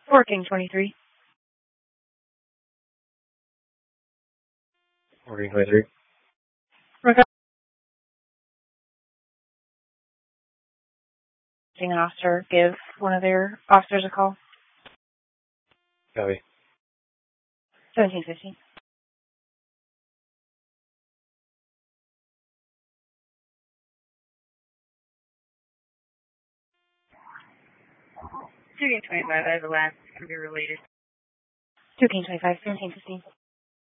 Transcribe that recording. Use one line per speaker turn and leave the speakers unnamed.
Working 23.
Working 23.
Requesting an officer give one of their officers a call.
Copy.
1715.
Shooting 25 as the last can be related.
2K25, 1715.